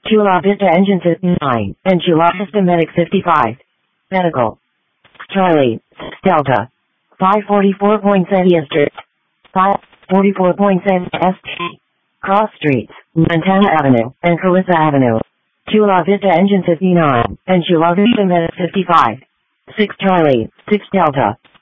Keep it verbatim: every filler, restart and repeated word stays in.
Chula Vista Engine fifty-nine, and Chula Vista Medic fifty-five. Medical. Charlie, Delta. five forty-four point seven Eastern. five forty-four point seven S T. Cross Streets, Montana Avenue, and Carissa Avenue. Chula Vista Engine fifty-nine, and Chula Vista Medic fifty-five. six Charlie, six Delta.